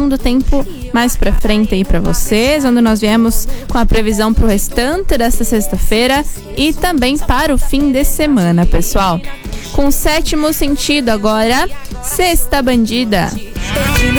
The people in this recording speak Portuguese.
previsão do tempo mais pra frente aí pra vocês, onde nós viemos com a previsão pro restante desta sexta-feira e também para o fim de semana, pessoal. Com o sétimo sentido agora, Sexta Bandida.